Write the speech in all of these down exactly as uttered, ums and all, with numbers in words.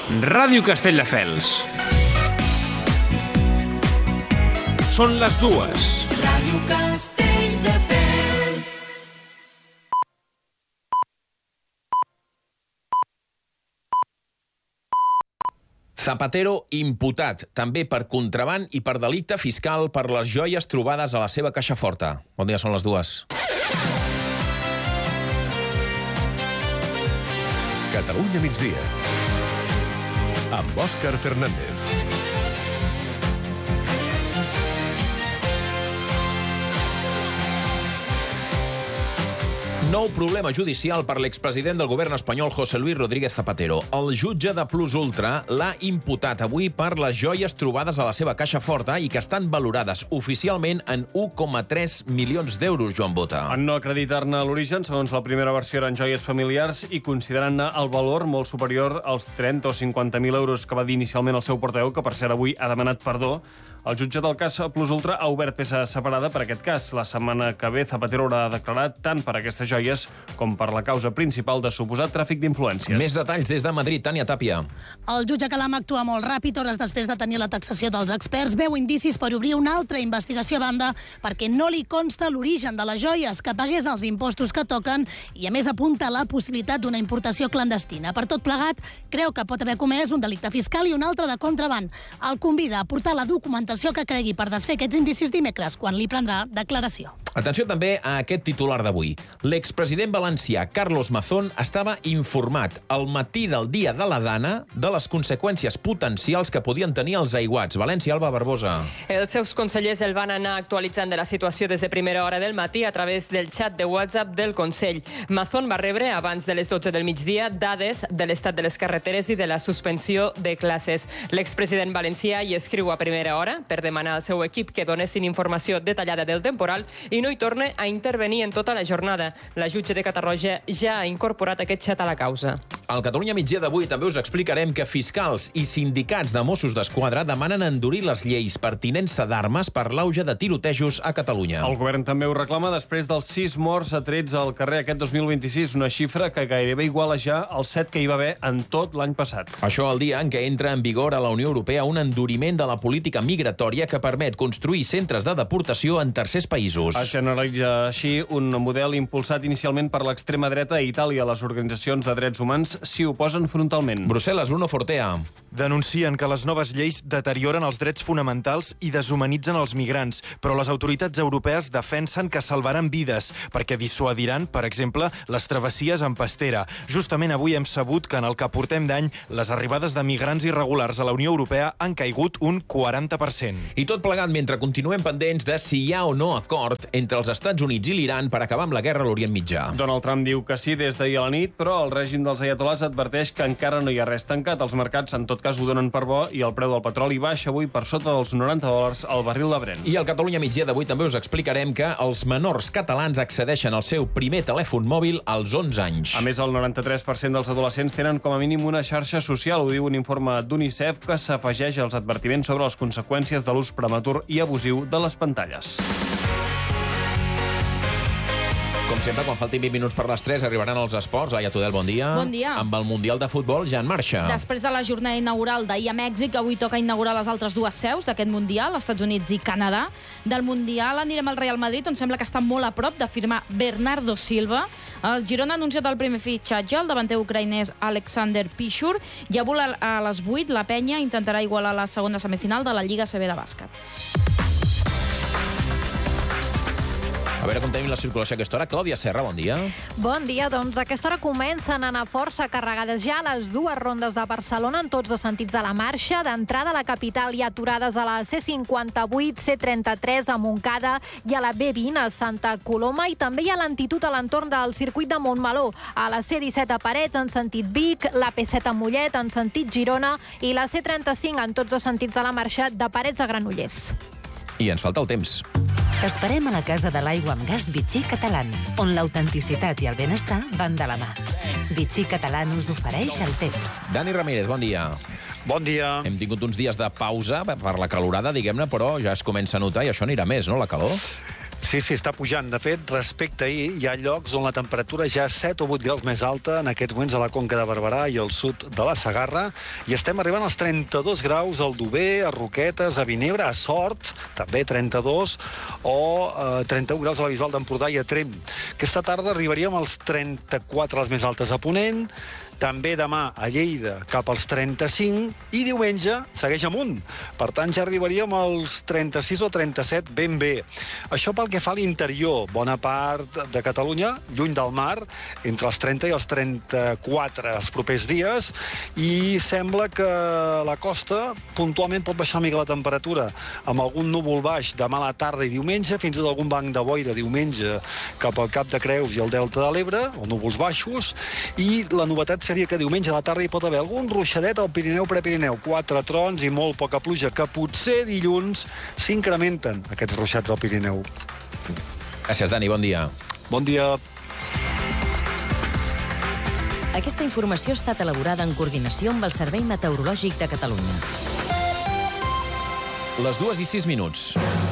Ràdio Castelldefels. Són les dues. Ràdio Castelldefels. Zapatero imputat, també per contraban i per delicte fiscal per les joies trobades a la seva caixa forta. Bon dia, són les dues. Catalunya migdia. Amb Òscar Fernández. Nou problema judicial per l'expresident del govern espanyol José Luis Rodríguez Zapatero. El jutge de Plus Ultra l'ha imputat avui per les joies trobades a la seva caixa forta i que estan valorades oficialment en un coma tres milions d'euros, Joan Bota. En no acreditar-ne l'origen, segons la primera versió, eren joies familiars i considerant-ne el valor molt superior als trenta o cinquanta mil euros que va dir inicialment el seu portaveu, que per cert avui ha demanat perdó. El jutge del cas Plus Ultra ha obert peça separada per aquest cas. La setmana que ve Zapatero haurà declarat tant per aquestes joies com per la causa principal de suposat tràfic d'influències. Més detalls des de Madrid, Tània Tàpia. El jutge Calam actua molt ràpid, hores després de tenir la taxació dels experts. Veu indicis per obrir una altra investigació a banda perquè no li consta l'origen de les joies, que pagués els impostos que toquen i, a més, apunta la possibilitat d'una importació clandestina. Per tot plegat, creu que pot haver comès un delicte fiscal i un altre de contraban. El convida a portar la documentació que cregui per desfer aquests indicis dimecres, quan li prendrà declaració. Atenció també a aquest titular d'avui. L'expresident valencià Carlos Mazón estava informat al matí del dia de la Dana de les conseqüències potencials que podien tenir els aiguats. València, Alba Barbosa. Els seus consellers el van anar actualitzant de la situació des de primera hora del matí a través del xat de WhatsApp del Consell. Mazón va rebre, abans de les dotze del migdia, dades de l'estat de les carreteres i de la suspensió de classes. L'expresident valencià hi escriu a primera hora per demanar al seu equip que donessin informació detallada del temporal i no hi torna a intervenir en tota la jornada. La jutge de Catarroja ja ha incorporat aquest xat a la causa. Al Catalunya migdia d'avui també us explicarem que fiscals i sindicats de Mossos d'Esquadra demanen endurir les lleis per tinença d'armes per l'auge de tirotejos a Catalunya. El govern també ho reclama després dels sis morts a trets al carrer aquest dos mil vint-i-sis, una xifra que gairebé iguala ja els set que hi va haver en tot l'any passat. Això el dia en què entra en vigor a la Unió Europea un enduriment de la política migratòria que permet construir centres de deportació en tercers països. Es generalitza així un model impulsat inicialment per l'extrema dreta a Itàlia. Les organitzacions de drets humans s'hi oposen frontalment. Brussel·les, Bruno Fortea. Denuncien que les noves lleis deterioren els drets fonamentals i deshumanitzen els migrants, però les autoritats europees defensen que salvaran vides, perquè dissuadiran, per exemple, les travessies en pastera. Justament avui hem sabut que en el que portem d'any, les arribades de migrants irregulars a la Unió Europea han caigut un quaranta per cent. I tot plegat mentre continuem pendents de si hi ha o no acord entre els Estats Units i l'Iran per acabar amb la guerra a l'Orient Mitjà. Donald Trump diu que sí des d'ahir a la nit, però el règim dels ayatolás adverteix que encara no hi ha res tancat. Els mercats, en tot cas, ho donen per bo i el preu del petroli baixa avui per sota dels noranta dòlars al barril de Brent. I al Catalunya migdia d'avui també us explicarem que els menors catalans accedeixen al seu primer telèfon mòbil als onze anys. A més, el noranta-tres per cent dels adolescents tenen com a mínim una xarxa social. Ho diu un informe d'UNICEF que s'afegeix als advertiments sobre les conseqüències de l'ús prematur i abusiu de les pantalles. Com sempre, quan faltin vint minuts per les tres, arribaran els esports. Laia Tudel, bon dia. Bon dia. Amb el Mundial de Futbol ja en marxa. Després de la jornada inaugural d'ahir a Mèxic, avui toca inaugurar les altres dues seus d'aquest Mundial, Estats Units i Canadà. Del Mundial anirem al Real Madrid, on sembla que està molt a prop de firmar Bernardo Silva. El Girona ha anunciat el primer fitxatge, el davanter ucraïnès Alexander Pishur, i avui a les vuit la Penya intentarà igualar la segona semifinal de la Lliga A C B de bàsquet. A veure com tenim la circulació a aquesta hora. Clàudia Serra, bon dia. Bon dia, doncs a aquesta hora comencen a anar força carregades ja les dues rondes de Barcelona en tots dos sentits de la marxa. D'entrada a la capital hi ha aturades a la C cinquanta-vuit, C trenta-tres a Montcada i a la B vint a Santa Coloma, i també hi ha lentitud a l'entorn del circuit de Montmeló, a la C disset a Parets en sentit Vic, la P set a Mollet en sentit Girona i la C trenta-cinc en tots dos sentits de la marxa de Parets a Granollers. I ens falta el temps. T'esperem a la Casa de l'Aigua amb Gas Vichy Catalán, on l'autenticitat i el benestar van de la mà. Vichy Catalán us ofereix el temps. Dani Ramírez, bon dia. Bon dia. Hem tingut uns dies de pausa per la calorada, diguem-ne, però ja es comença a notar i això anirà més, no, la calor? Sí, sí, està pujant. De fet, respecte a ahir, hi ha llocs on la temperatura ja és set o vuit graus més alta en aquests moments a la Conca de Barberà i al sud de la Segarra, i estem arribant als trenta-dos graus al Dober, a Roquetes, a Vinebre, a Sort, també trenta-dos, o eh, trenta-un graus a la Bisbal d'Empordà i a Tremp. Aquesta tarda arribaríem als trenta-quatre, les més altes a Ponent, també demà a Lleida cap als trenta-cinc, i diumenge segueix amunt. Per tant, ja arribaríem als trenta-sis o trenta-set ben bé. Això pel que fa a l'interior, bona part de Catalunya, lluny del mar, entre els trenta i els trenta-quatre els propers dies, i sembla que la costa puntualment pot baixar una mica la temperatura, amb algun núvol baix demà a la tarda i diumenge, fins i tot algun banc de boira diumenge cap al Cap de Creus i al Delta de l'Ebre, o núvols baixos, i la novetat seria que diumenge a la tarda hi pot haver algun ruixadet al Pirineu-Prepirineu, quatre trons i molt poca pluja, que potser dilluns s'incrementen aquests ruixats al Pirineu. Gràcies, Dani, bon dia. Bon dia. Aquesta informació ha estat elaborada en coordinació amb el Servei Meteorològic de Catalunya. Les dues i sis minuts.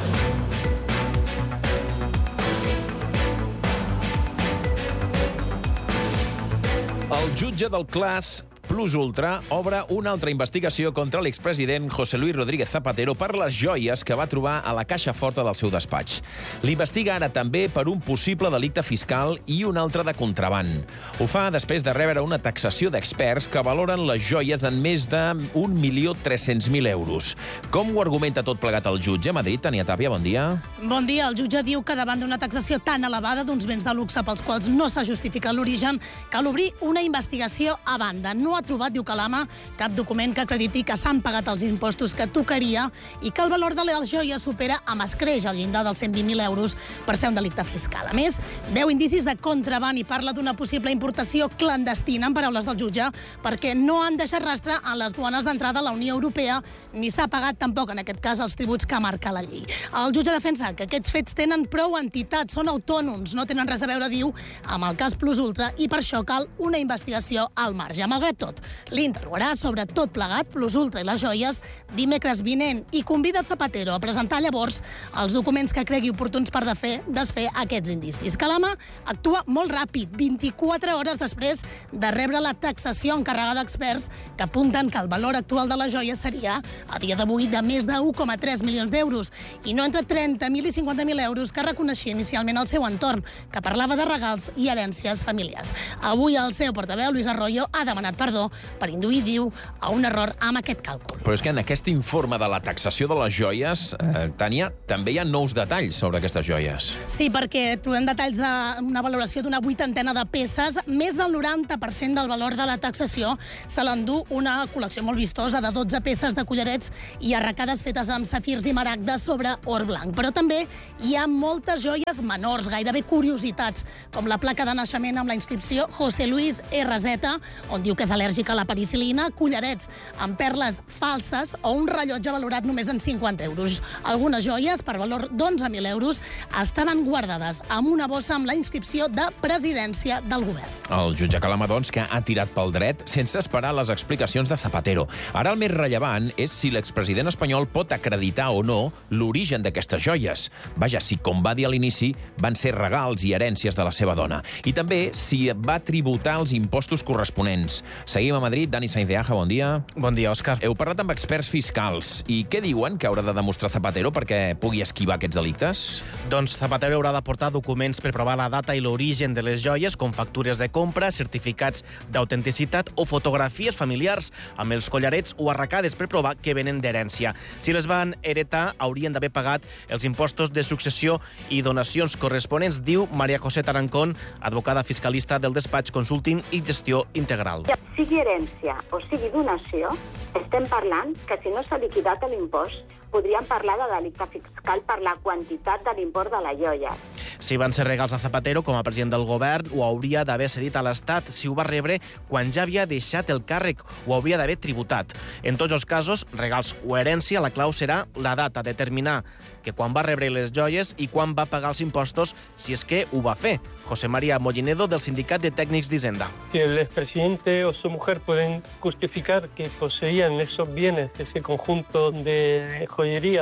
El jutge del Clas Plus Ultra obre una altra investigació contra l'expresident José Luis Rodríguez Zapatero per les joies que va trobar a la caixa forta del seu despatx. L'investiga ara també per un possible delicte fiscal i un altre de contraban. Ho fa després de rebre una taxació d'experts que valoren les joies en més d'un milió tres-cents mil euros. Com ho argumenta tot plegat el jutge a Madrid? Tania Tàpia, bon dia. Bon dia. El jutge diu que davant d'una taxació tan elevada d'uns béns de luxe pels quals no s'ha justificat l'origen, cal obrir una investigació a banda. No ha trobat, diu Calama, cap document que acrediti que s'han pagat els impostos que tocaria i que el valor de les joies supera amb escreix el llindar dels cent vint mil euros per ser un delicte fiscal. A més, veu indicis de contraban i parla d'una possible importació clandestina, en paraules del jutge, perquè no han deixat rastre en les duanes d'entrada a la Unió Europea ni s'ha pagat tampoc, en aquest cas, els tributs que marca la llei. El jutge defensa que aquests fets tenen prou entitats, són autònoms, no tenen res a veure, diu, amb el cas Plus Ultra, i per això cal una investigació al marge. Malgrat tot, l'interrogarà sobre tot plegat, Plus Ultra i les joies, dimecres vinent, i convida Zapatero a presentar llavors els documents que cregui oportuns per desfer, desfer aquests indicis. Calama actua molt ràpid, vint-i-quatre hores després de rebre la taxació encarregada d'experts que apunten que el valor actual de les joies seria, a dia d'avui, de més de un coma tres milions d'euros, i no entre trenta mil i cinquanta mil euros que reconeixia inicialment el seu entorn, que parlava de regals i herències familiars. Avui el seu portaveu, Luis Arroyo, ha demanat perdó per induir, diu, a un error amb aquest càlcul. Però és que en aquest informe de la taxació de les joies, eh, Tània, també hi ha nous detalls sobre aquestes joies. Sí, perquè trobem detalls d'una valoració d'una vuitantena de peces. Més del noranta per cent del valor de la taxació se l'endú una col·lecció molt vistosa de dotze peces de collarets i arracades fetes amb safirs i maragdes sobre or blanc. Però també hi ha moltes joies menors, gairebé curiositats, com la placa de naixement amb la inscripció José Luis R Z, on diu que és al·lèrgica a la penicil·lina, collarets amb perles falses o un rellotge valorat només en cinquanta euros. Algunes joies, per valor d'onze mil euros, estaven guardades amb una bossa amb la inscripció de presidència del govern. El jutge Calama, doncs, que ha tirat pel dret sense esperar les explicacions de Zapatero. Ara el més rellevant és si l'expresident espanyol pot acreditar o no l'origen d'aquestes joies. Vaja, si, com va dir a l'inici, van ser regals i herències de la seva dona. I també si va tributar els impostos corresponents. Seguim a Madrid. Dani Sainz de Aja, bon dia. Bon dia, Òscar. Heu parlat amb experts fiscals. I què diuen que haurà de demostrar Zapatero perquè pugui esquivar aquests delictes? Doncs Zapatero haurà d'aportar documents per provar la data i l'origen de les joies, com factures de compra, certificats d'autenticitat o fotografies familiars amb els collarets o arracades per provar que venen d'herència. Si les van heretar, haurien d'haver pagat els impostos de successió i donacions corresponents, diu Maria José Tarancón, advocada fiscalista del despatx Consulting i Gestió Integral. Sigui herència o sigui donació, estem parlant que si no s'ha liquidat l'impost, podríem parlar de delicte fiscal per la quantitat de l'import de la joia. Si van ser regals a Zapatero com a president del govern, ho hauria d'haver cedit a l'Estat. Si ho va rebre quan ja havia deixat el càrrec, ho hauria d'haver tributat. En tots els casos, regals o herència, la clau serà la data, determinar que quan va rebre les joies i quan va pagar els impostos, si és que ho va fer. José María Mollinedo, del Sindicat de Tècnics d'Hisenda. El expresidente o su mujer pueden justificar que poseían esos bienes, ese conjunto de joyería,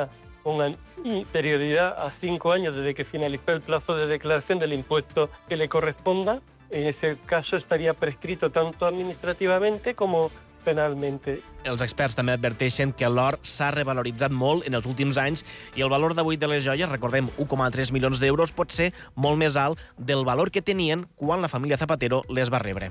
con anterioridad a cinco años desde que finalizó el plazo de declaración del impuesto que le corresponda. En ese caso estaría prescrito tanto administrativamente como penalmente. Els experts també adverteixen que l'or s'ha revaloritzat molt en els últims anys i el valor d'avui de les joies, recordem, un coma tres milions d'euros, pot ser molt més alt del valor que tenien quan la família Zapatero les va rebre.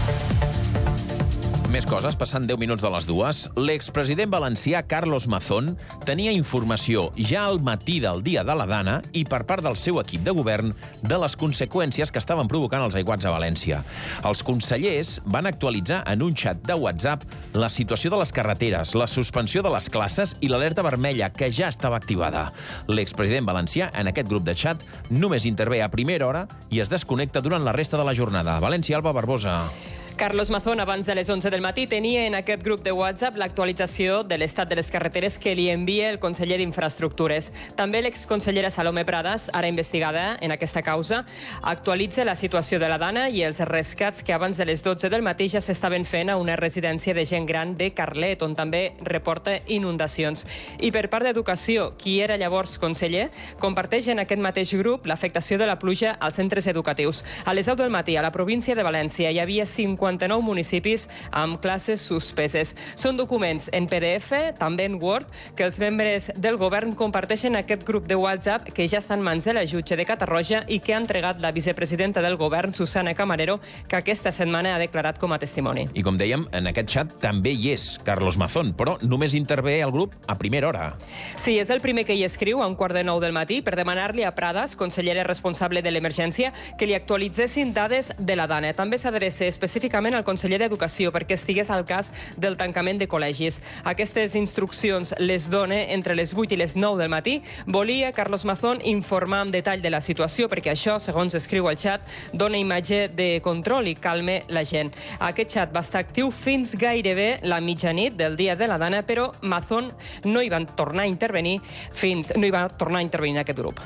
Més coses, passant deu minuts de les dues. L'expresident valencià Carlos Mazón tenia informació ja al matí del dia de la Dana i per part del seu equip de govern de les conseqüències que estaven provocant els aiguats a València. Els consellers van actualitzar en un xat de WhatsApp la situació de les carreteres, la suspensió de les classes i l'alerta vermella, que ja estava activada. L'expresident valencià, en aquest grup de xat, només intervé a primera hora i es desconnecta durant la resta de la jornada. València, Alba Barbosa. Carlos Mazón, abans de les onze del matí, tenia en aquest grup de WhatsApp l'actualització de l'estat de les carreteres que li envia el conseller d'Infraestructures. També l'exconsellera Salomé Pradas, ara investigada en aquesta causa, actualitza la situació de la Dana i els rescats que abans de les dotze del matí ja s'estaven fent a una residència de gent gran de Carlet, on també reporta inundacions. I per part d'Educació, qui era llavors conseller, comparteix en aquest mateix grup l'afectació de la pluja als centres educatius. A les deu del matí, a la província de València, hi havia cinquanta-nou municipis amb classes suspeses. Són documents en P D F, també en Word, que els membres del govern comparteixen aquest grup de WhatsApp que ja està en mans de la jutge de Catarroja i que ha entregat la vicepresidenta del govern, Susana Camarero, que aquesta setmana ha declarat com a testimoni. I com dèiem, en aquest xat també hi és Carlos Mazón, però només intervé el grup a primera hora. Sí, és el primer que hi escriu a un quart de nou del matí per demanar-li a Pradas, consellera responsable de l'emergència, que li actualitzessin dades de la Dana. També s'adreça específicament al conseller d'Educació perquè estigués al cas del tancament de col·legis. Aquestes instruccions les dona entre les vuit i les nou del matí. Volia Carlos Mazón informar amb detall de la situació perquè això, segons escriu al xat, dona imatge de control i calme la gent. Aquest xat va estar actiu fins gairebé la mitjanit del dia de la Dana, però Mazón no hi va tornar a intervenir fins no hi va tornar a intervenir en aquest grup.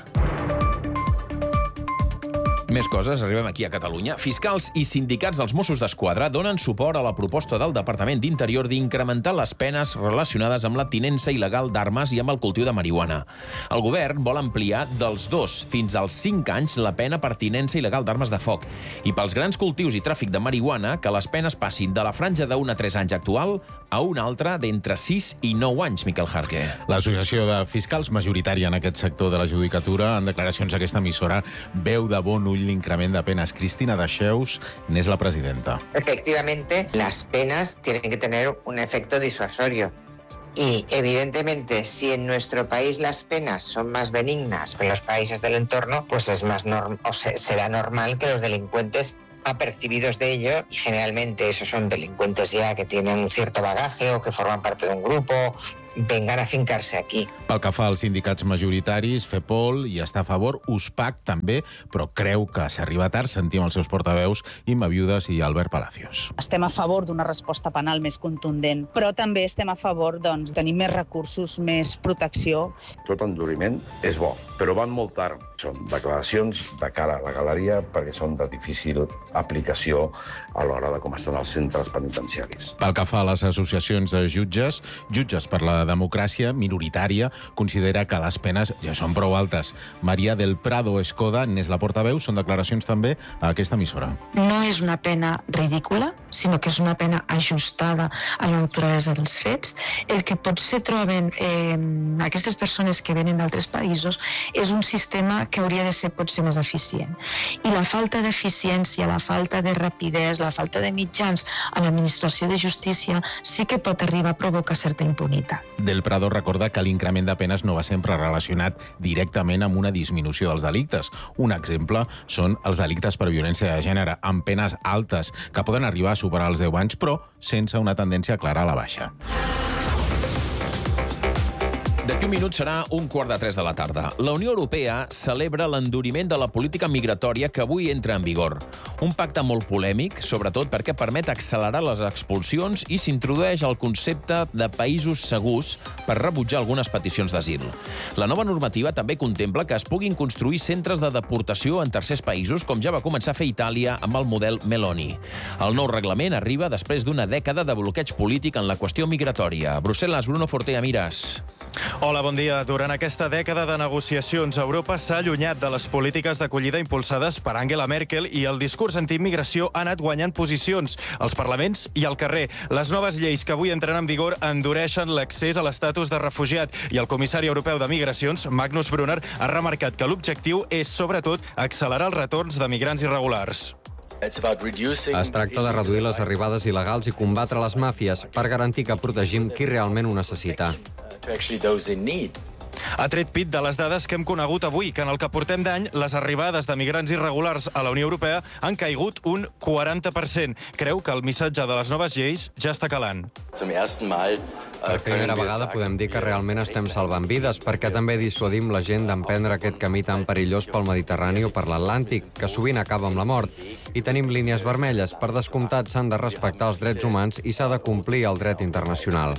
Més coses, arribem aquí a Catalunya. Fiscals i sindicats dels Mossos d'Esquadra donen suport a la proposta del Departament d'Interior d'incrementar les penes relacionades amb la tinença il·legal d'armes i amb el cultiu de marihuana. El govern vol ampliar dels dos fins als cinc anys la pena per tinença il·legal d'armes de foc i pels grans cultius i tràfic de marihuana que les penes passin de la franja d'un a tres anys actual a una altra d'entre sis i nou anys, Miquel Jarque. L'Associació de Fiscals, majoritària en aquest sector de la judicatura, en declaracions a aquesta emissora, veu de bon ull l'increment de penes. Cristina Deixeus n'és la presidenta. Efectivamente, las penas tienen que tener un efecto disuasorio. Y, evidentemente, si en nuestro país las penas son más benignas que en los países del entorno, pues es más norm- o se- será normal que los delincuentes apercibidos de ello, y generalmente esos son delincuentes ya que tienen un cierto bagaje o que forman parte de un grupo, vengan a fincar-se aquí. Pel que fa als sindicats majoritaris, FEPOL hi està a favor, USPAC també, però creu que s'arriba tard. Sentim els seus portaveus, Imma Viudes i Albert Palacios. Estem a favor d'una resposta penal més contundent, però també estem a favor doncs, de tenir més recursos, més protecció. Tot enduriment és bo, però van molt tard. Són declaracions de cara a la galeria perquè són de difícil aplicació a l'hora de com estan els centres penitenciaris. Pel que fa a les associacions de jutges, Jutges per la Democràcia, minoritària, considera que les penes ja són prou altes. Maria del Prado Escoda n'és la portaveu, són declaracions també a aquesta emissora. No és una pena ridícula, sinó que és una pena ajustada a la naturalesa dels fets. El que potser troben eh, aquestes persones que venen d'altres països és un sistema que hauria de ser potser més eficient. I la falta d'eficiència, la falta de rapidesa, la falta de mitjans a l'administració de justícia sí que pot arribar a provocar certa impunitat. Del Prado recorda que l'increment de penes no va sempre relacionat directament amb una disminució dels delictes. Un exemple són els delictes per violència de gènere, amb penes altes, que poden arribar a superar els deu anys, però sense una tendència clara a la baixa. D'aquí un minut serà un quart de tres de la tarda. La Unió Europea celebra l'enduriment de la política migratòria que avui entra en vigor. Un pacte molt polèmic, sobretot perquè permet accelerar les expulsions i s'introdueix el concepte de països segurs per rebutjar algunes peticions d'asil. La nova normativa també contempla que es puguin construir centres de deportació en tercers països, com ja va començar a fer Itàlia amb el model Meloni. El nou reglament arriba després d'una dècada de bloqueig polític en la qüestió migratòria. A Brussel·les, Bruno Fortea, Mires. Hola, bon dia. Durant aquesta dècada de negociacions, Europa s'ha allunyat de les polítiques d'acollida impulsades per Angela Merkel i el discurs antiimmigració ha anat guanyant posicions als parlaments i al carrer. Les noves lleis que avui entren en vigor endureixen l'accés a l'estatus de refugiat i el comissari europeu de Migracions, Magnus Brunner, ha remarcat que l'objectiu és, sobretot, accelerar els retorns de migrants irregulars. Es tracta de reduir les arribades il·legals i combatre les màfies per garantir que protegim qui realment ho necessita. Ha tret pit de les dades que hem conegut avui, que en el que portem d'any, les arribades de migrants irregulars a la Unió Europea han caigut un quaranta per cent. Creu que el missatge de les noves lleis ja està calant. Per primera vegada podem dir que realment estem salvant vides, perquè també dissuadim la gent d'emprendre aquest camí tan perillós pel Mediterrani o per l'Atlàntic, que sovint acaba amb la mort. I tenim línies vermelles. Per descomptat, s'han de respectar els drets humans i s'ha de complir el dret internacional.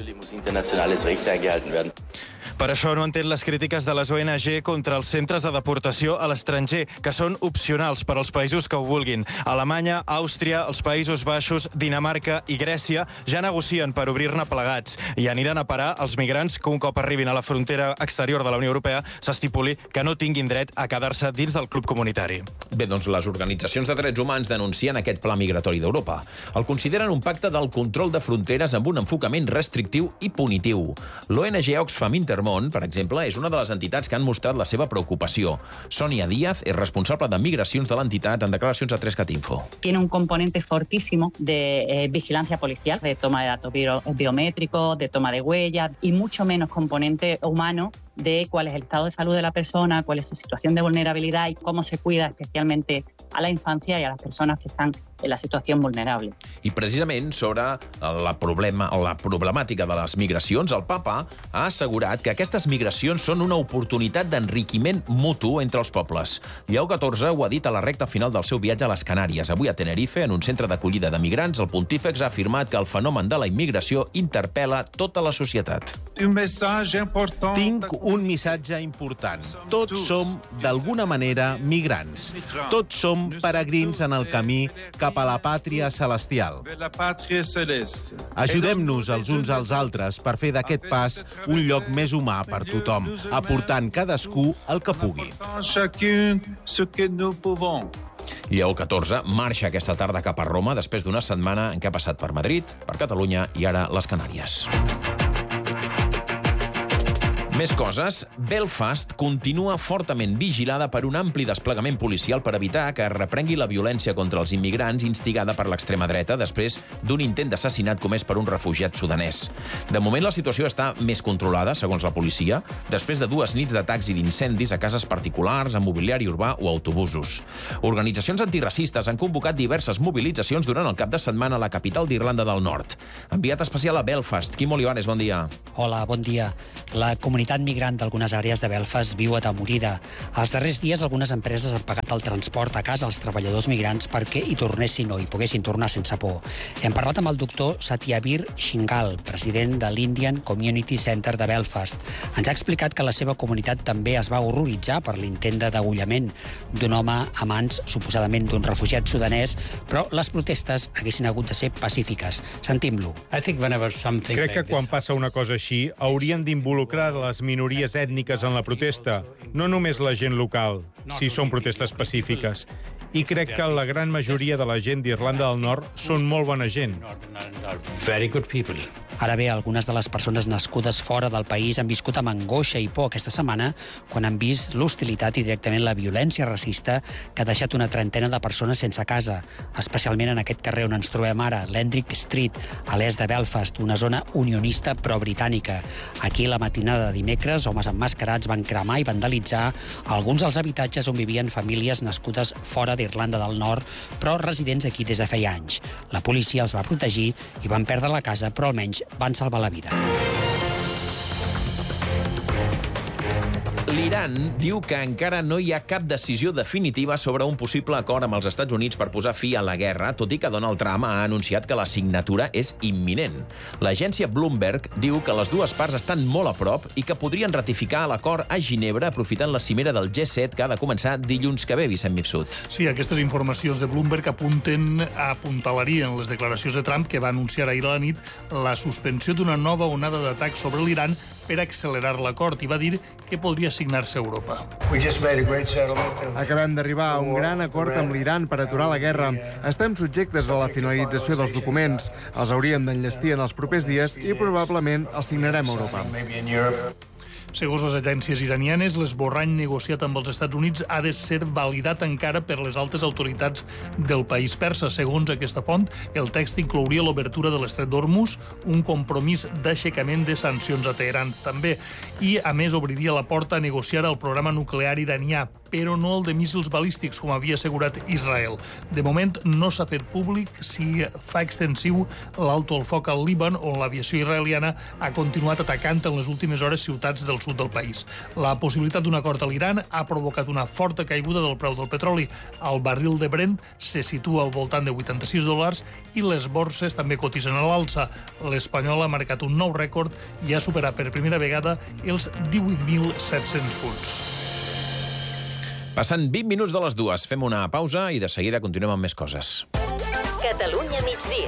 Per això no entén les crítiques de les O N G contra els centres de deportació a l'estranger, que són opcionals per als països que ho vulguin. Alemanya, Àustria, els Països Baixos, Dinamarca i Grècia ja negocien per obrir-ne plegats i aniran a parar els migrants que un cop arribin a la frontera exterior de la Unió Europea s'estipuli que no tinguin dret a quedar-se dins del club comunitari. Bé, doncs les organitzacions de drets humans denuncien aquest pla migratori d'Europa. El consideren un pacte del control de fronteres amb un enfocament restrictiu i punitiu. L'O N G Oxfam Intermón, per exemple, és una de les entitats que han mostrat la seva preocupació. Sònia Díaz és responsable de migracions de l'entitat en declaracions a tres cat info. Tiene un componente fortísimo de eh, vigilancia policial, de toma de datos bio biométricos, de toma de huellas y mucho menos componente humano de cuál es el estado de salud de la persona, cuál es su situación de vulnerabilidad y cómo se cuida especialmente a la infancia y a las personas que están en la situació vulnerable. I precisament sobre la, problema, la problemàtica de les migracions, el papa ha assegurat que aquestes migracions són una oportunitat d'enriquiment mutu entre els pobles. Lleó catorze ho ha dit a la recta final del seu viatge a les Canàries. Avui a Tenerife, en un centre d'acollida de migrants, el pontífex ha afirmat que el fenomen de la immigració interpel·la tota la societat. Tinc un missatge important. Tots som, d'alguna manera, migrants. Tots som peregrins en el camí cap a la pàtria celestial. Ajudem-nos els uns als altres per fer d'aquest pas un lloc més humà per tothom, aportant cadascú el que pugui. Lleó catorze marxa aquesta tarda cap a Roma després d'una setmana en què ha passat per Madrid, per Catalunya i ara les Canàries. Més coses. Belfast continua fortament vigilada per un ampli desplegament policial per evitar que es reprengui la violència contra els immigrants instigada per l'extrema dreta després d'un intent d'assassinat comès per un refugiat sudanès. De moment, la situació està més controlada, segons la policia, després de dues nits d'atacs i d'incendis a cases particulars, a mobiliari urbà o autobusos. Organitzacions antiracistes han convocat diverses mobilitzacions durant el cap de setmana a la capital d'Irlanda del Nord. Enviat especial a Belfast, Quim Olivares, bon dia. Hola, bon dia. La comunitat migrant d'algunes àrees de Belfast viu atemorida. Els darrers dies, algunes empreses han pagat el transport a casa als treballadors migrants perquè hi tornessin o hi poguessin tornar sense por. Hem parlat amb el doctor Satyabir Shingal, president de l'Indian Community Center de Belfast. Ens ha explicat que la seva comunitat també es va horroritzar per l'intent de degollament d'un home a mans, suposadament, d'un refugiat sudanès, però les protestes haguessin hagut de ser pacífiques. Sentim-lo. Crec que quan passa una cosa així, haurien d'involucrar les minories ètniques en la protesta, no només la gent local, si són protestes pacífiques. I crec que la gran majoria de la gent d'Irlanda del Nord són molt bona gent. Ara bé, algunes de les persones nascudes fora del país han viscut amb angoixa i por aquesta setmana quan han vist l'hostilitat i directament la violència racista que ha deixat una trentena de persones sense casa, especialment en aquest carrer on ens trobem ara, l'Hendrick Street, a l'est de Belfast, una zona unionista pro-britànica. Aquí, la matinada de dimecres, homes emmascarats van cremar i vandalitzar alguns dels habitatges on vivien famílies nascudes fora d'Irlanda del Nord, però residents aquí des de feia anys. La policia els va protegir i van perdre la casa, però almenys van salvar la vida. L'Iran diu que encara no hi ha cap decisió definitiva sobre un possible acord amb els Estats Units per posar fi a la guerra, tot i que Donald Trump ha anunciat que la signatura és imminent. L'agència Bloomberg diu que les dues parts estan molt a prop i que podrien ratificar l'acord a Ginebra aprofitant la cimera del G set que ha de començar dilluns que ve, Vicent Mifsud. Sí, aquestes informacions de Bloomberg apunten, apuntalarien les declaracions de Trump que va anunciar ahir a la nit la suspensió d'una nova onada d'atacs sobre l'Iran per accelerar l'acord i va dir que podria signar-se a Europa. Acabem d'arribar a un gran acord amb l'Iran per aturar la guerra. Estem subjectes a la finalització dels documents. Els hauríem d'enllestir en els propers dies i probablement els signarem a Europa. Segons les agències iranianes, l'esborrany negociat amb els Estats Units ha de ser validat encara per les altes autoritats del país persa. Segons aquesta font, el text inclouria l'obertura de l'estret d'Hormuz, un compromís d'aixecament de sancions a Teheran també, i a més obriria la porta a negociar el programa nuclear iranià, però no el de míssils balístics, com havia assegurat Israel. De moment no s'ha fet públic si fa extensiu l'alto al foc al Líban, on l'aviació israeliana ha continuat atacant en les últimes hores ciutats del sud del país. La possibilitat d'un acord a l'Iran ha provocat una forta caiguda del preu del petroli. El barril de Brent se situa al voltant de vuitanta-sis dòlars i les borses també cotitzen a l'alça. L'Espanyol ha marcat un nou rècord i ha superat per primera vegada els divuit mil set-cents punts. Passen vint minuts de les dues. Fem una pausa i de seguida continuem amb més coses. Catalunya migdia.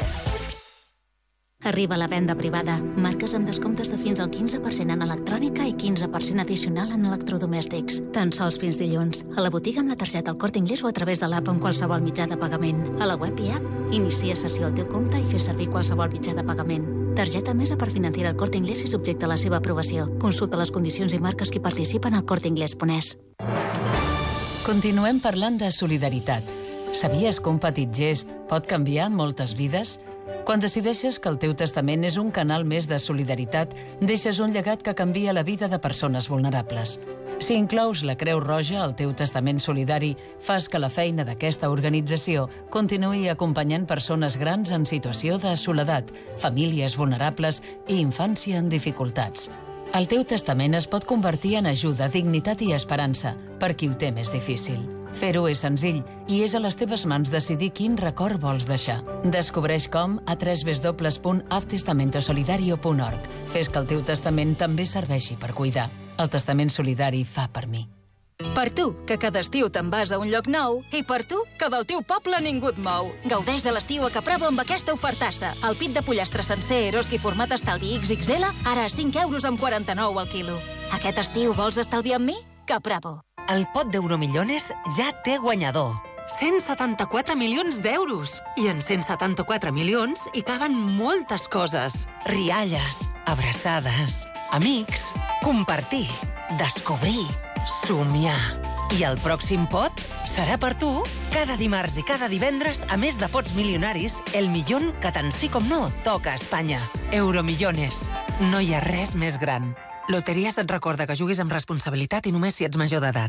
Arriba la venda privada. Marques amb descomptes de fins al quinze per cent en electrònica i quinze per cent addicional en electrodomèstics. Tan sols fins dilluns. A la botiga amb la targeta El Corte Inglés o a través de l'app amb qualsevol mitjà de pagament. A la web i app, inicia sessió al teu compte i fes servir qualsevol mitjà de pagament. Targeta Mesa per Financiar El Corte Inglés i subjecte a la seva aprovació. Consulta les condicions i marques que participen al corte inglés punt es. Continuem parlant de solidaritat. Sabies que un petit gest pot canviar moltes vides? Quan decideixes que el teu testament és un canal més de solidaritat, deixes un llegat que canvia la vida de persones vulnerables. Si inclous la Creu Roja al teu testament solidari, fas que la feina d'aquesta organització continuï acompanyant persones grans en situació de soledat, famílies vulnerables i infància en dificultats. El teu testament es pot convertir en ajuda, dignitat i esperança per qui ho té més difícil. Fer-ho és senzill i és a les teves mans decidir quin record vols deixar. Descobreix com a w w w punt haz testamento solidario punt org. Fes que el teu testament també serveixi per cuidar. El testament solidari fa per mi. Per tu, que cada estiu te'n vas a un lloc nou, i per tu, que del teu poble ningú et mou. Gaudeix de l'estiu a Capravo amb aquesta ofertassa. El pit de pollastre sencer Eroski format estalvi ics ics ele, ara a cinc euros amb quaranta-nou al quilo. Aquest estiu vols estalviar amb mi? Capravo. El pot d'Euromillones ja té guanyador. cent setanta-quatre milions d'euros. I en cent setanta-quatre milions hi caben moltes coses. Rialles, abraçades, amics, compartir, descobrir, somiar. I el pròxim pot serà per tu. Cada dimarts i cada divendres, a més de pots milionaris, el millón que tant sí com no toca a Espanya. Euromillones. No hi ha res més gran. Loteries et recorda que juguis amb responsabilitat i només si ets major d'edat.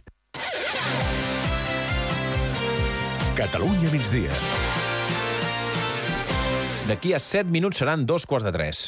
Catalunya migdia. D'aquí a set minuts seran dos quarts de tres.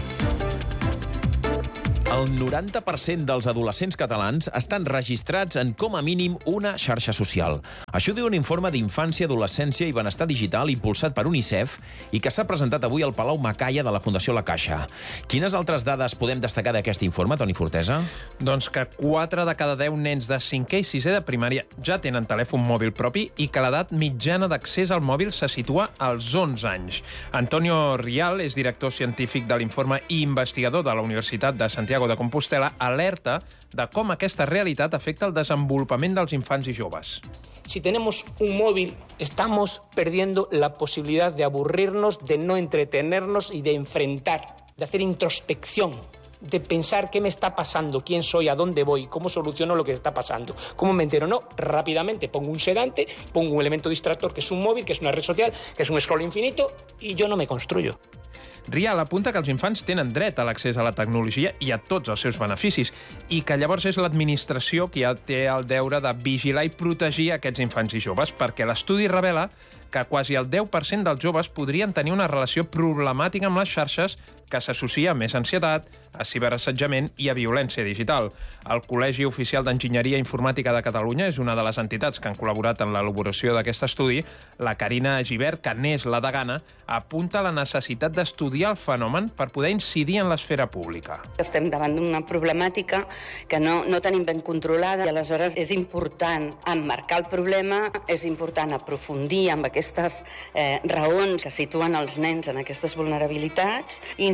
El noranta per cent dels adolescents catalans estan registrats en com a mínim una xarxa social. Això diu un informe d'Infància, Adolescència i Benestar Digital impulsat per UNICEF i que s'ha presentat avui al Palau Macaya de la Fundació La Caixa. Quines altres dades podem destacar d'aquest informe, Toni Fortesa? Doncs que quatre de cada deu nens de cinquè i sisè de primària ja tenen telèfon mòbil propi i que l'edat mitjana d'accés al mòbil se situa als onze anys. Antonio Rial és director científic de l'informe i investigador de la Universitat de Santiago de Compostela, alerta de com aquesta realitat afecta el desenvolupament dels infants i joves. Si tenemos un móvil, estamos perdiendo la posibilidad de aburrirnos, de no entretenernos y de enfrentar, de hacer introspección, de pensar qué me está pasando, quién soy, a dónde voy, cómo soluciono lo que está pasando. ¿Cómo me entero? No, rápidamente pongo un sedante, pongo un elemento distractor que es un móvil, que es una red social, que es un scroll infinito y yo no me construyo. Rial apunta que els infants tenen dret a l'accés a la tecnologia i a tots els seus beneficis i que llavors és l'administració qui té el deure de vigilar i protegir aquests infants i joves, perquè l'estudi revela que quasi el deu per cent dels joves podrien tenir una relació problemàtica amb les xarxes que s'associa a més ansietat, a ciberassetjament i a violència digital. El Col·legi Oficial d'Enginyeria Informàtica de Catalunya és una de les entitats que han col·laborat en l'elaboració d'aquest estudi. La Carina Gibert, que n'és la degana, apunta la necessitat d'estudiar el fenomen per poder incidir en l'esfera pública. Estem davant d'una problemàtica que no, no tenim ben controlada i aleshores és important emmarcar el problema, és important aprofundir amb aquestes eh, raons que situen els nens en aquestes vulnerabilitats i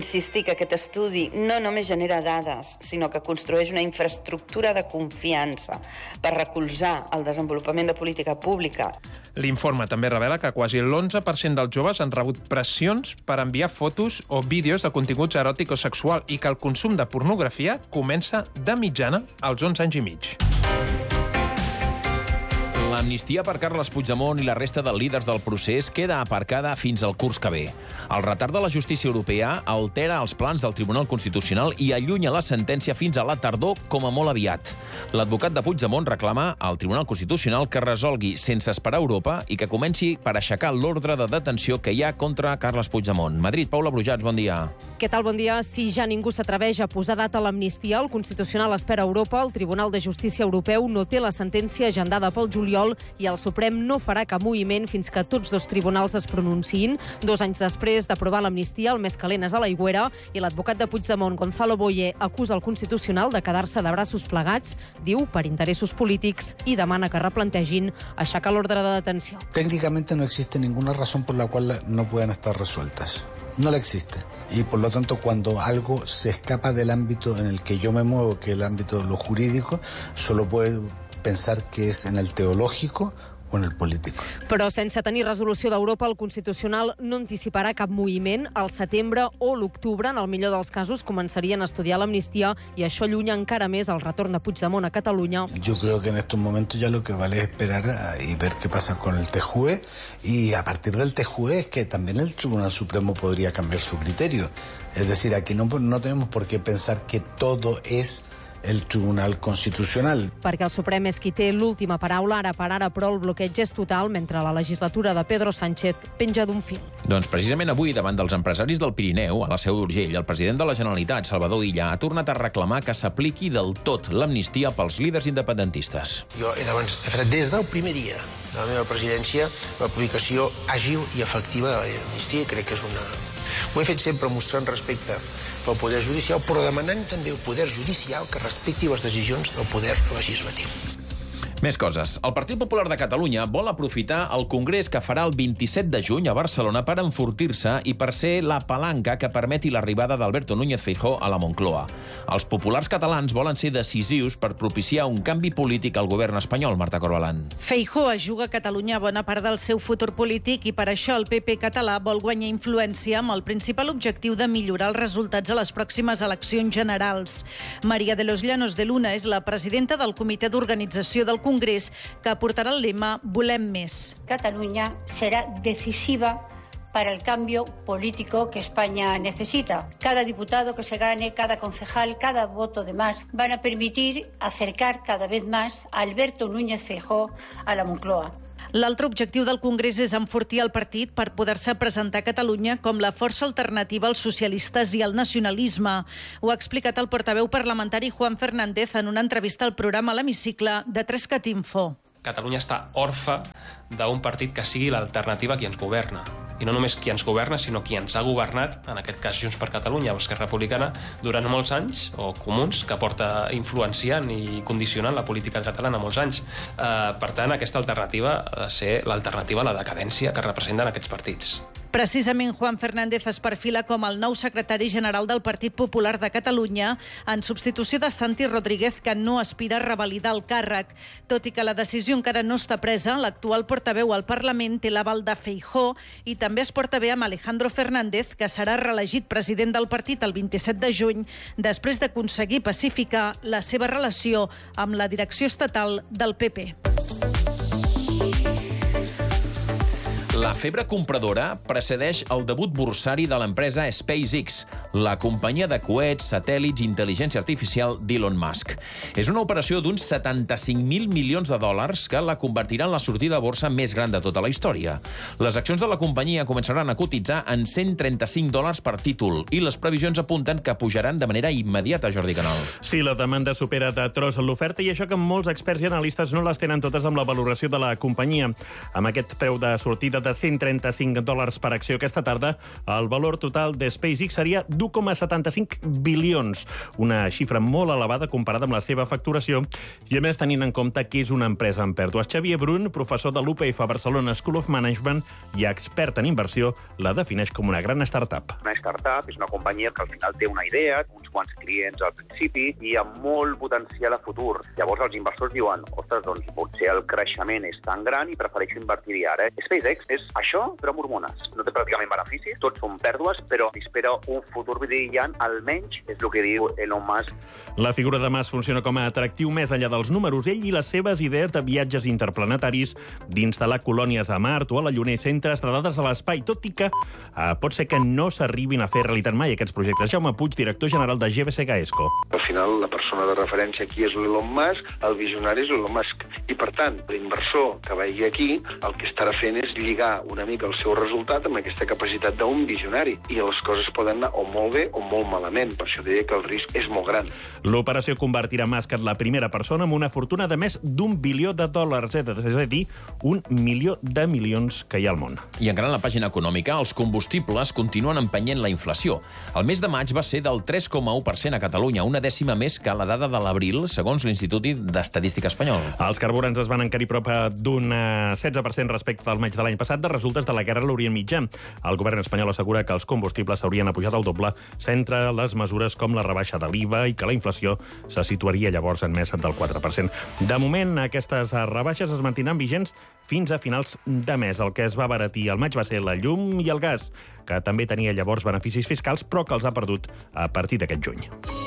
insistir que aquest estudi no només genera dades, sinó que construeix una infraestructura de confiança per recolzar el desenvolupament de política pública. L'informe també revela que quasi l'onze per cent dels joves han rebut pressions per enviar fotos o vídeos de continguts eròtic o sexual i que el consum de pornografia comença de mitjana als onze anys i mig. L'amnistia per Carles Puigdemont i la resta de líders del procés queda aparcada fins al curs que ve. El retard de la justícia europea altera els plans del Tribunal Constitucional i allunya la sentència fins a la tardor com a molt aviat. L'advocat de Puigdemont reclama al Tribunal Constitucional que resolgui sense esperar Europa i que comenci per aixecar l'ordre de detenció que hi ha contra Carles Puigdemont. Madrid, Paula Brujats, bon dia. Què tal, bon dia? Si ja ningú s'atreveix a posar data a l'amnistia, el Constitucional espera Europa, el Tribunal de Justícia Europeu no té la sentència agendada pel juliol i el Suprem no farà cap moviment fins que tots dos tribunals es pronunciïn. Dos anys després d'aprovar l'amnistia, el més calent és a l'aigüera i l'advocat de Puigdemont, Gonzalo Boye, acusa el Constitucional de quedar-se de braços plegats, diu, per interessos polítics, i demana que replantegin aixecar l'ordre de detenció. Técnicamente no existe ninguna razón por la cual no puedan estar resueltas. No la existe. Y por lo tanto, cuando algo se escapa del ámbito en el que yo me muevo, que es el ámbito de lo jurídico, solo puede pensar que és en el teològico o en el polític. Però sense tenir resolució d'Europa, el Constitucional no anticiparà cap moviment. Al setembre o l'octubre, en el millor dels casos, començarien a estudiar l'amnistia i això allunya encara més el retorn de Puigdemont a Catalunya. Yo creo que en estos momentos ya lo que vale es esperar y ver qué pasa con el T J U E y a partir del T J U E es que también el Tribunal Supremo podría cambiar su criterio. Es decir, aquí no, no tenemos por qué pensar que todo es el Tribunal Constitucional. Perquè el Suprem és qui té l'última paraula, ara per ara, però el bloqueig és total mentre la legislatura de Pedro Sánchez penja d'un fil. Doncs precisament avui, davant dels empresaris del Pirineu, a la Seu d'Urgell, el president de la Generalitat, Salvador Illa, ha tornat a reclamar que s'apliqui del tot l'amnistia pels líders independentistes. Jo he defensat des del primer dia de la meva presidència l'aplicació àgil i efectiva de l'amnistia i crec que és una... Ho he fet sempre mostrant respecte pel poder judicial, però demanant també al poder judicial que respecti les decisions del poder legislatiu. Més coses. El Partit Popular de Catalunya vol aprofitar el congrés que farà el vint-i-set de juny a Barcelona per enfortir-se i per ser la palanca que permeti l'arribada d'Alberto Núñez Feijóo a la Moncloa. Els populars catalans volen ser decisius per propiciar un canvi polític al govern espanyol, Marta Corbalán. Feijóo ajuga a Catalunya bona part del seu futur polític i per això el P P català vol guanyar influència amb el principal objectiu de millorar els resultats a les pròximes eleccions generals. María de los Llanos de Luna és la presidenta del comitè d'organització del Congrés, que aportarà el lema Volem més. Cataluña será decisiva para el cambio político que España necesita. Cada diputado que se gane, cada concejal, cada voto de más van a permitir acercar cada vez más a Alberto Núñez Feijóo a la Moncloa. L'altre objectiu del Congrés és enfortir el partit per poder-se presentar a Catalunya com la força alternativa als socialistes i al nacionalisme. Ho ha explicat el portaveu parlamentari Juan Fernández en una entrevista al programa L'Hemicicle de Trescat Info. Catalunya està orfa d'un partit que sigui l'alternativa a qui ens governa. I no només qui ens governa, sinó qui ens ha governat, en aquest cas Junts per Catalunya o Esquerra Republicana, durant molts anys, o Comuns, que porta influenciant i condicionant la política catalana molts anys. Eh, per tant, aquesta alternativa ha de ser l'alternativa a la decadència que representen aquests partits. Precisament Juan Fernández es perfila com el nou secretari general del Partit Popular de Catalunya en substitució de Santi Rodríguez, que no aspira a revalidar el càrrec. Tot i que la decisió encara no està presa, l'actual portaveu al Parlament té l'aval de Feijóo i també es porta bé amb Alejandro Fernández, que serà reelegit president del partit el vint-i-set de juny, després d'aconseguir pacificar la seva relació amb la direcció estatal del P P. La febre compradora precedeix el debut bursari de l'empresa SpaceX, la companyia de coets, satèl·lits i intel·ligència artificial d'Elon Musk. És una operació d'uns setanta-cinc mil milions de dòlars que la convertirà en la sortida a borsa més gran de tota la història. Les accions de la companyia començaran a cotitzar en cent trenta-cinc dòlars per títol i les previsions apunten que pujaran de manera immediata, Jordi Canal. Sí, la demanda supera de tros l'oferta i això que molts experts i analistes no les tenen totes amb la valoració de la companyia. Amb aquest preu de sortida de cent trenta-cinc dòlars per acció aquesta tarda, el valor total de SpaceX seria d'u coma setanta-cinc bilions, una xifra molt elevada comparada amb la seva facturació i, a més, tenint en compte que és una empresa en pèrdues. Xavier Brun, professor de l'U P F a Barcelona School of Management i expert en inversió, la defineix com una gran startup. Una startup és una companyia que al final té una idea, uns quants clients al principi i amb molt potencial a futur. Llavors els inversors diuen, ostres, doncs potser el creixement és tan gran i prefereixo invertir-hi ara. SpaceX és això, però amb hormones. No té pràcticament beneficis, tots són pèrdues, però espera un futur brillant, almenys és el que diu Elon Musk. La figura de Musk funciona com a atractiu més enllà dels números. Ell i les seves idees de viatges interplanetaris, d'instal·lar colònies a Mart o a la Lluna i centres dades a l'espai, tot i que eh, pot ser que no s'arribin a fer realitat mai aquests projectes. Jaume Puig, director general de G B C Gaesco. Al final, la persona de referència aquí és l'Elon Musk, el visionari és l'Elon Musk. I, per tant, l'inversor que vagi aquí, el que estarà fent és lligar una mica el seu resultat amb aquesta capacitat d'un visionari. I les coses poden anar o molt bé o molt malament. Per això deia que el risc és molt gran. L'operació convertirà Musk en la primera persona amb una fortuna de més d'un bilió de dòlars, és a dir, un milió de milions que hi ha al món. I encara en la pàgina econòmica, els combustibles continuen empenyent la inflació. El mes de maig va ser del tres coma u per cent a Catalunya, una dècima més que la dada de l'abril, segons l'Institut d'Estadística Espanyol. Els carburants es van encarir prop d'un setze per cent respecte al maig de l'any passat de resultes de la guerra a l'Orient Mitjà. El govern espanyol assegura que els combustibles s'haurien apujat al doble sense les mesures com la rebaixa de l'I V A i que la inflació se situaria llavors en més del quatre per cent. De moment, aquestes rebaixes es mantindran vigents fins a finals de mes. El que es va abaratir al maig va ser la llum i el gas, que també tenia llavors beneficis fiscals, però que els ha perdut a partir d'aquest juny.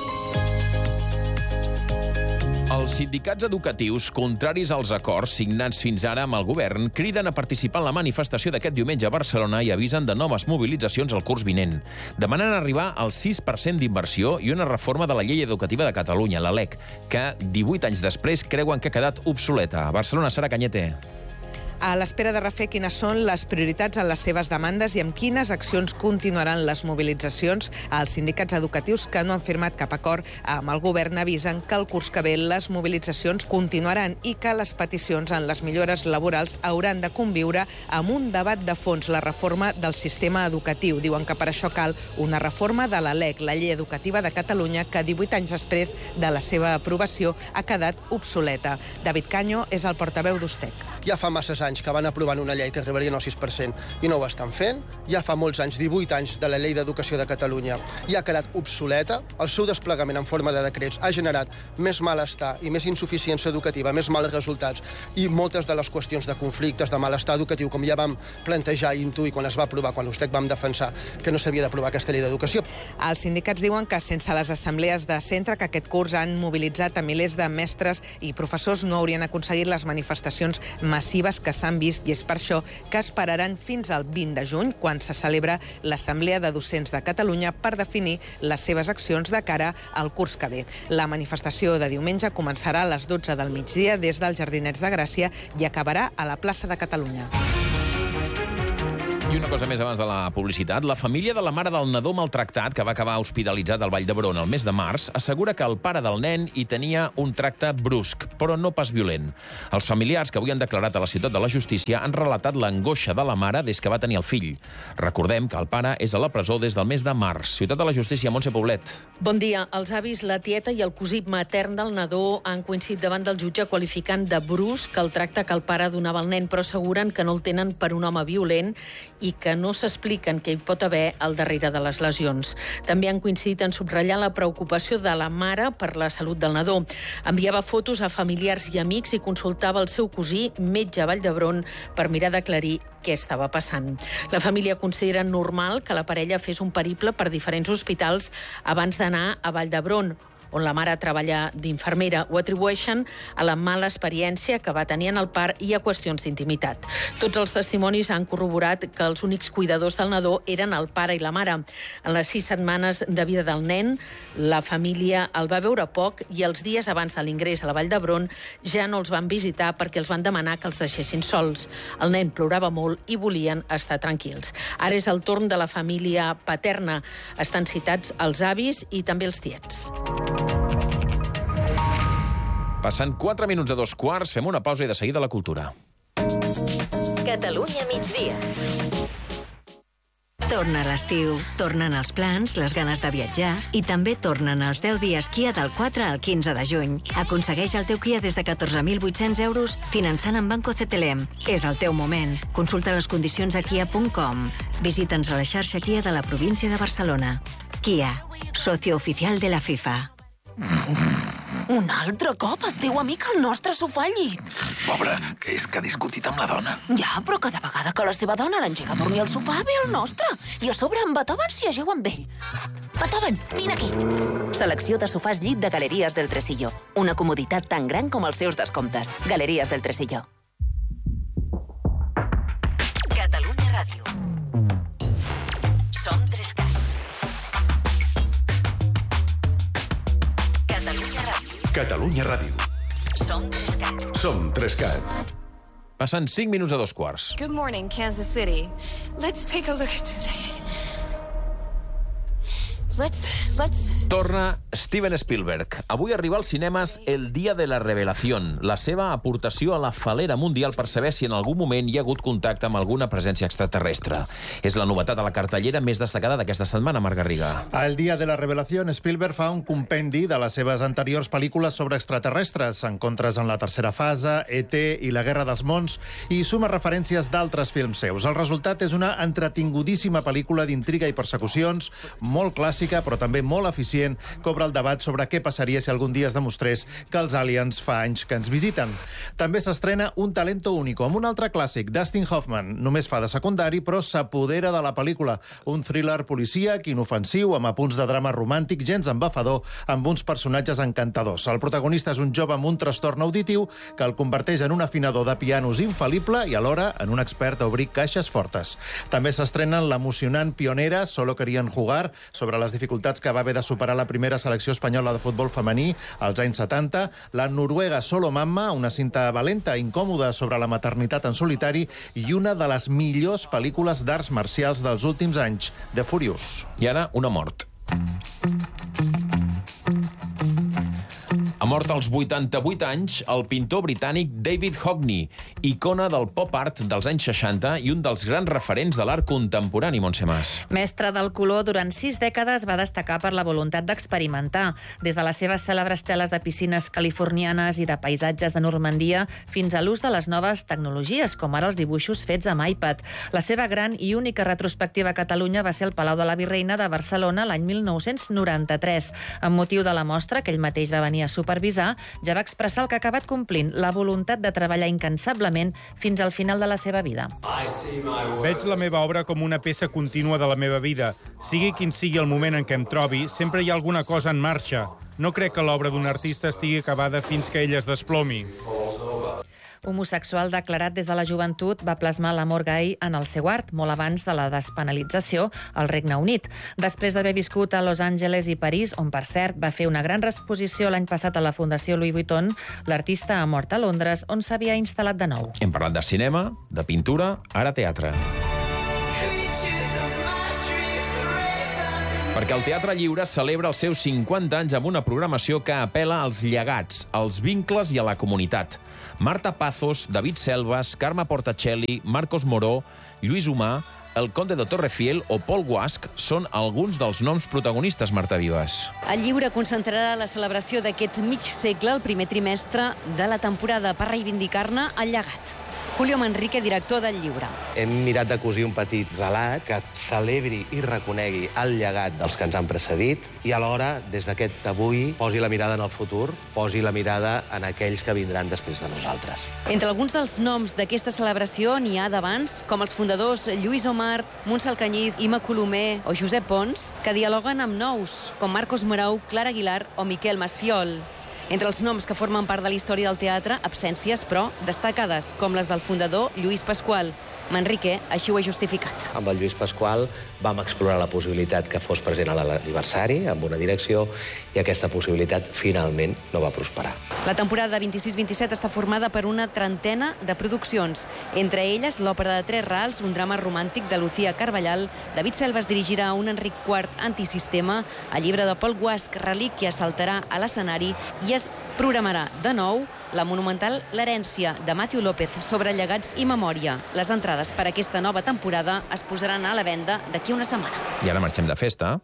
Els sindicats educatius, contraris als acords signats fins ara amb el govern, criden a participar en la manifestació d'aquest diumenge a Barcelona i avisen de noves mobilitzacions al curs vinent. Demanen arribar al sis per cent d'inversió i una reforma de la llei educativa de Catalunya, la L E C, que divuit anys després creuen que ha quedat obsoleta. A Barcelona, Sara Cañete. A l'espera de refer quines són les prioritats en les seves demandes i amb quines accions continuaran les mobilitzacions, els sindicats educatius que no han firmat cap acord amb el govern avisen que el curs que ve les mobilitzacions continuaran i que les peticions en les millores laborals hauran de conviure amb un debat de fons, la reforma del sistema educatiu. Diuen que per això cal una reforma de la L E C, la llei educativa de Catalunya, que divuit anys després de la seva aprovació ha quedat obsoleta. David Caño és el portaveu d'Ustec. Ja fa masses anys que van aprovant una llei que arribarien al sis per cent i no ho estan fent. Ja fa molts anys, divuit anys, de la llei d'educació de Catalunya i ha quedat obsoleta. El seu desplegament en forma de decrets ha generat més malestar i més insuficiència educativa, més mals resultats i moltes de les qüestions de conflictes, de malestar educatiu, com ja vam plantejar i intuir quan es va aprovar, quan l'Ustec vam defensar que no s'havia d'aprovar aquesta llei d'educació. Els sindicats diuen que sense les assemblees de centre que aquest curs han mobilitzat a milers de mestres i professors no haurien aconseguit les manifestacions massives que s'han vist i és per això que esperaran fins al vint de juny, quan se celebra l'Assemblea de Docents de Catalunya per definir les seves accions de cara al curs que ve. La manifestació de diumenge començarà a les dotze del migdia des dels Jardinets de Gràcia i acabarà a la plaça de Catalunya. I una cosa més abans de la publicitat. La família de la mare del nadó maltractat, que va acabar hospitalitzat al Vall d'Hebron el mes de març, assegura que el pare del nen hi tenia un tracte brusc, però no pas violent. Els familiars que avui han declarat a la Ciutat de la Justícia han relatat l'angoixa de la mare des que va tenir el fill. Recordem que el pare és a la presó des del mes de març. Ciutat de la Justícia, Montse Poblet. Bon dia. Els avis, la tieta i el cosí matern del nadó han coincidit davant del jutge qualificant de brusc el tracte que el pare donava al nen, però asseguren que no el tenen per un home violent i que no s'expliquen què hi pot haver al darrere de les lesions. També han coincidit en subratllar la preocupació de la mare per la salut del nadó. Enviava fotos a familiars i amics i consultava el seu cosí, metge a Vall d'Hebron, per mirar d'aclarir què estava passant. La família considera normal que la parella fes un periple per diferents hospitals abans d'anar a Vall d'Hebron, on la mare treballa d'infermera. Ho atribueixen a la mala experiència que va tenir en el part i a qüestions d'intimitat. Tots els testimonis han corroborat que els únics cuidadors del nadó eren el pare i la mare. En les sis setmanes de vida del nen, la família el va veure poc i els dies abans de l'ingrés a la Vall d'Hebron ja no els van visitar perquè els van demanar que els deixessin sols. El nen plorava molt i volien estar tranquils. Ara és el torn de la família paterna. Estan citats els avis i també els tiets. Passant quatre minuts de dos quarts, fem una pausa i de seguida la cultura. Catalunya migdia. Torna l'estiu, tornen els plans, les ganes de viatjar i també tornen els deu dies Kia del quatre al quinze de juny. Aconsegueix el teu Kia des de catorze mil vuit-cents euros finançant amb Banco C T L M. És el teu moment. Consulta les condicions a kia punt com. Visita'ns a la xarxa Kia de la província de Barcelona. Kia, socio oficial de la FIFA. Un altre cop el teu amic al nostre sofà al llit. Pobre, que és que ha discutit amb la dona. Ja, però cada vegada que la seva dona l'engega a dormir al sofà ve el nostre. I a sobre en Beethoven s'hi ajeu amb ell. Beethoven, vine aquí. Selecció de sofàs llit de Galeries del Tresillo. Una comoditat tan gran com els seus descomptes. Galeries del Tresillo. Catalunya Ràdio. Som Trescat. Catalunya Ràdio. Catalunya Ràdio. Som Trescat. Som Trescat. Passen cinc minuts a dos quarts. Good morning, Kansas City. Let's take a look at today. Let's, let's... Torna Steven Spielberg. Avui arriba als cinemes El Día de la Revelación, la seva aportació a la falera mundial per saber si en algun moment hi ha hagut contacte amb alguna presència extraterrestre. És la novetat a la cartellera més destacada d'aquesta setmana, Marc Garriga. A El Día de la Revelación, Spielberg fa un compendi de les seves anteriors pel·lícules sobre extraterrestres, Encontres en la tercera fase, E T i La Guerra dels Mons, i suma referències d'altres films seus. El resultat és una entretingudíssima pel·lícula d'intriga i persecucions, molt clàssica, però també molt eficient, que obre el debat sobre què passaria si algun dia es demostrés que els aliens fa anys que ens visiten. També s'estrena Un talento único, amb un altre clàssic, Dustin Hoffman. Només fa de secundari, però s'apodera de la pel·lícula. Un thriller policíac, inofensiu, amb apunts de drama romàntic, gens embafador, amb uns personatges encantadors. El protagonista és un jove amb un trastorn auditiu que el converteix en un afinador de pianos infal·lible i alhora en un expert a obrir caixes fortes. També s'estrenen l'emocionant Pionera, Solo querían jugar, sobre les dificultats que va haver de superar la primera selecció espanyola de futbol femení als anys setanta, la noruega Solo Mamma, una cinta valenta, incòmoda sobre la maternitat en solitari, i una de les millors pel·lícules d'arts marcials dels últims anys, The Furious. I ara, una mort. Ha mort als vuitanta-vuit anys el pintor britànic David Hockney, icona del pop art dels anys seixanta i un dels grans referents de l'art contemporani, Montse Mas. Mestre del color, durant sis dècades va destacar per la voluntat d'experimentar, des de les seves cèlebres teles de piscines californianes i de paisatges de Normandia fins a l'ús de les noves tecnologies, com ara els dibuixos fets amb iPad. La seva gran i única retrospectiva a Catalunya va ser al Palau de la Virreina de Barcelona l'any mil nou-cents noranta-tres. Amb motiu de la mostra, que ell mateix va venir a supervisar, ja va expressar el que ha acabat complint, la voluntat de treballar incansablement fins al final de la seva vida. Veig la meva obra com una peça contínua de la meva vida. Sigui quin sigui el moment en què em trobi, sempre hi ha alguna cosa en marxa. No crec que l'obra d'un artista estigui acabada fins que ell es desplomi. Homosexual declarat des de la joventut, va plasmar l'amor gai en el seu art, molt abans de la despenalització al Regne Unit. Després d'haver viscut a Los Angeles i París, on, per cert, va fer una gran exposició l'any passat a la Fundació Louis Vuitton, l'artista ha mort a Londres, on s'havia instal·lat de nou. Hem parlat de cinema, de pintura, ara teatre. Perquè el Teatre Lliure celebra els seus cinquanta anys amb una programació que apel·la als llegats, als vincles i a la comunitat. Marta Pazos, David Selvas, Carme Portacelli, Marcos Moró, Lluís Humà, el Conde de Torrefiel o Paul Guasc són alguns dels noms protagonistes, Marta Vives. El Lliure concentrarà la celebració d'aquest mig segle, el primer trimestre de la temporada, per reivindicar-ne el llegat. Julio Manrique, director del Lliure. Hem mirat de cosir un petit relat que celebri i reconegui el llegat dels que ens han precedit i alhora, des d'aquest avui, posi la mirada en el futur, posi la mirada en aquells que vindran després de nosaltres. Entre alguns dels noms d'aquesta celebració n'hi ha d'abans, com els fundadors Lluís Omar, Montse Alcañiz, Ima Colomer o Josep Pons, que dialoguen amb nous, com Marcos Morau, Clara Aguilar o Miquel Masfiol. Entre els noms que formen part de la història del teatre, absències, però destacades, com les del fundador Lluís Pasqual. Manrique així ho ha justificat. Amb el Lluís Pasqual vam explorar la possibilitat que fos present a l'aniversari, amb una direcció, i aquesta possibilitat finalment no va prosperar. La temporada vint-i-sis vint-i-set està formada per una trentena de produccions. Entre elles, l'òpera de Tres Rals, un drama romàntic de Lucía Carballal, David Selvas dirigirà un Enric quart antisistema, el llibre de Paul Guasc, Relíquia, saltarà a l'escenari, i es programarà de nou la monumental L'herència de Matthew López sobre llegats i memòria. Les entrades per a aquesta nova temporada es posaran a la venda d'aquí una setmana. I ara marxem de festa.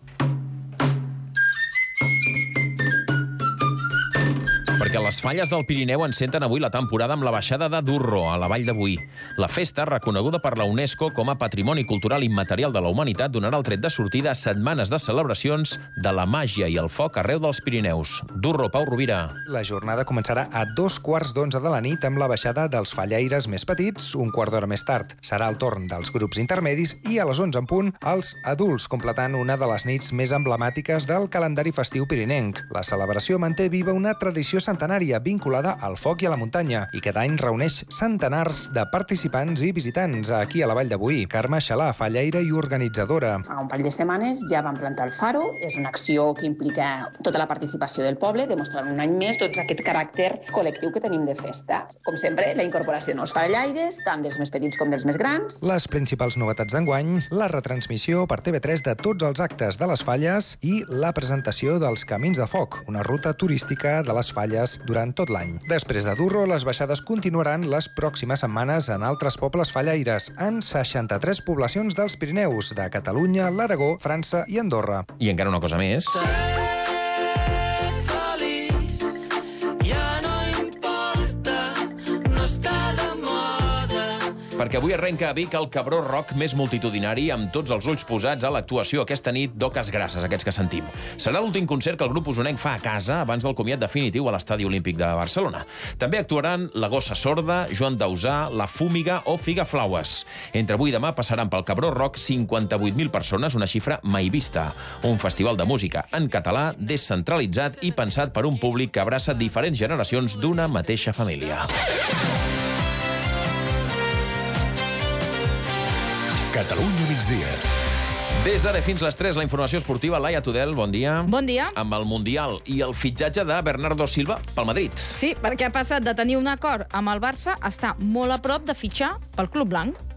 Perquè les falles del Pirineu encenten avui la temporada amb la baixada de Durro, a la Vall de Boí. La festa, reconeguda per la UNESCO com a Patrimoni Cultural Immaterial de la Humanitat, donarà el tret de sortida a setmanes de celebracions de la màgia i el foc arreu dels Pirineus. Durro, Pau Rovira. La jornada començarà a dos quarts d'onze de la nit amb la baixada dels fallaires més petits, un quart d'hora més tard. Serà el torn dels grups intermedis i a les onze en punt els adults, completant una de les nits més emblemàtiques del calendari festiu pirinenc. La celebració manté viva una tradició centenària vinculada al foc i a la muntanya i cada any reuneix centenars de participants i visitants aquí a la Vall de Boí. Carme Xalà, fallaire i organitzadora. Fa un parell de setmanes ja vam plantar el faro. És una acció que implica tota la participació del poble, demostrant un any més doncs, aquest caràcter col·lectiu que tenim de festa. Com sempre, la incorporació de nous fallaires, tant dels més petits com dels més grans. Les principals novetats d'enguany, la retransmissió per T V tres de tots els actes de les falles i la presentació dels Camins de Foc, una ruta turística de les falles durant tot l'any. Després de Durro, les baixades continuaran les pròximes setmanes en altres pobles fallaires, en seixanta-tres poblacions dels Pirineus, de Catalunya, l'Aragó, França i Andorra. I encara una cosa més. Perquè avui arrenca a Vic el Cabró Rock més multitudinari, amb tots els ulls posats a l'actuació aquesta nit d'Oques Grasses, aquests que sentim. Serà l'últim concert que el grup usonenc fa a casa abans del comiat definitiu a l'Estadi Olímpic de Barcelona. També actuaran La Gossa Sorda, Joan Dausà, La Fúmiga o Figaflaues. Entre avui i demà passaran pel Cabró Rock cinquanta-vuit mil persones, una xifra mai vista. Un festival de música en català, descentralitzat i pensat per un públic que abraça diferents generacions d'una mateixa família. Catalunya migdia. Des d'ara fins les tres, la informació esportiva. Laia Tudel, bon dia. Bon dia. Amb el Mundial i el fitxatge de Bernardo Silva pel Madrid. Sí, perquè ha passat de tenir un acord amb el Barça a estar molt a prop de fitxar pel Club Blanc.